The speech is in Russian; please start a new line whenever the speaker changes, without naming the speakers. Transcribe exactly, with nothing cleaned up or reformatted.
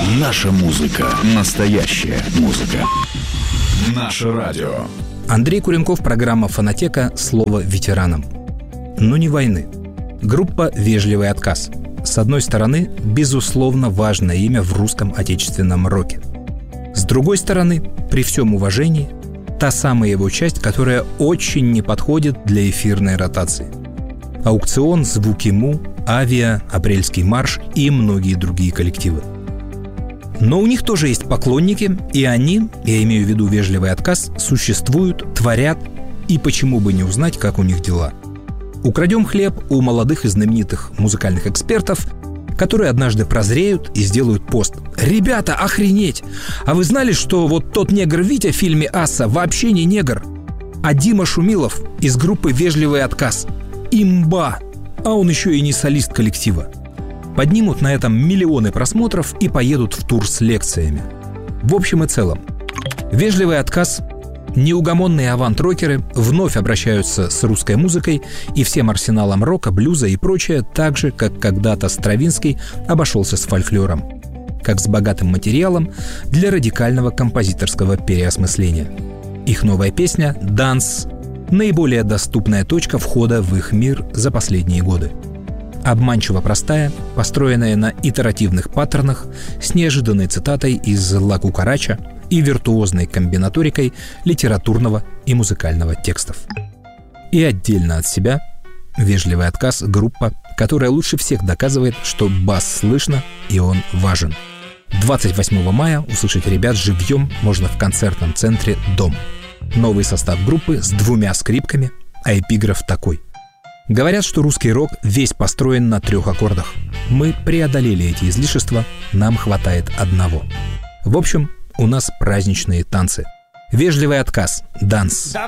Наша музыка. Настоящая музыка. Наше радио.
Андрей Куренков, программа «Фонотека». Слово ветеранам. Но не войны. Группа «Вежливый отказ». С одной стороны, безусловно, важное имя в русском отечественном роке. С другой стороны, при всем уважении, та самая его часть, которая очень не подходит для эфирной ротации. «Аукцион», «Звуки Му», «Авиа», «Апрельский марш» и многие другие коллективы. Но у них тоже есть поклонники, и они, я имею в виду «Вежливый отказ», существуют, творят, и почему бы не узнать, как у них дела. Украдем хлеб у молодых и знаменитых музыкальных экспертов, которые однажды прозреют и сделают пост. «Ребята, охренеть! А вы знали, что вот тот негр Витя в фильме «Асса» вообще не негр, а Дима Шумилов из группы «Вежливый отказ»? Имба! А он еще и не солист коллектива». Поднимут на этом миллионы просмотров и поедут в тур с лекциями. В общем и целом, «Вежливый отказ», неугомонные авант-рокеры вновь обращаются с русской музыкой и всем арсеналом рока, блюза и прочее, так же, как когда-то Стравинский обошелся с фольклором, как с богатым материалом для радикального композиторского переосмысления. Их новая песня «Данс» — наиболее доступная точка входа в их мир за последние годы. Обманчиво простая, построенная на итеративных паттернах, с неожиданной цитатой из «Ла Кукарача» и виртуозной комбинаторикой литературного и музыкального текстов. И отдельно от себя «Вежливый отказ» — группа, которая лучше всех доказывает, что бас слышно и он важен. двадцать восьмого мая услышать ребят живьем можно в концертном центре «Дом». Новый состав группы с двумя скрипками, а эпиграф такой: говорят, что русский рок весь построен на трех аккордах. Мы преодолели эти излишества, нам хватает одного. В общем, у нас праздничные танцы. «Вежливый отказ», «Данс».